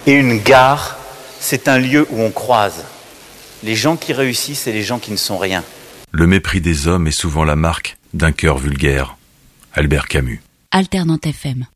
Et une gare, c'est un lieu où on croise les gens qui réussissent et les gens qui ne sont rien. Le mépris des hommes est souvent la marque d'un cœur vulgaire. Albert Camus. Alternante FM.